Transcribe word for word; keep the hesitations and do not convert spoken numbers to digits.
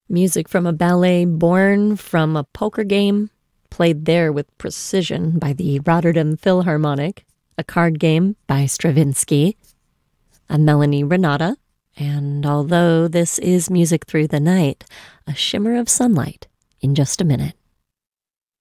Music from a ballet born from a poker game, played there with precision by the Rotterdam Philharmonic, a card game by Stravinsky, a Melanie Renata, and although this is music through the night, a shimmer of sunlight in just a minute.